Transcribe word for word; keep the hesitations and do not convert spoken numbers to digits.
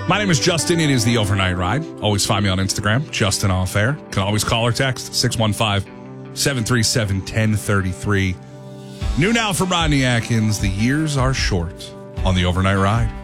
My name is Justin. It is the Overnight Ride. Always find me on Instagram, Justin Off Air. Can always call or text six one five, seven three seven, one zero three three. New now from Rodney Atkins. The years are short on the Overnight Ride.